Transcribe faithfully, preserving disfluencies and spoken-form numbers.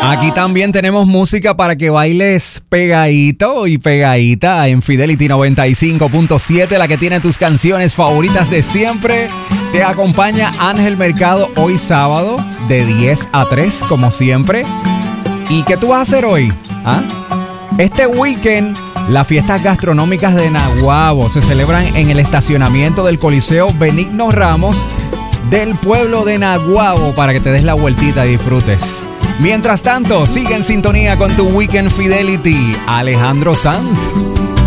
Aquí también tenemos música para que bailes pegadito y pegadita en Fidelity noventa y cinco punto siete, la que tiene tus canciones favoritas de siempre. Te acompaña Ángel Mercado hoy sábado de diez a tres, como siempre. ¿Y qué tú vas a hacer hoy? ¿Ah? Este weekend, las fiestas gastronómicas de Naguabo se celebran en el estacionamiento del Coliseo Benigno Ramos del pueblo de Naguabo, para que te des la vueltita y disfrutes. Mientras tanto, sigue en sintonía con tu Weekend Fidelity, Alejandro Sanz.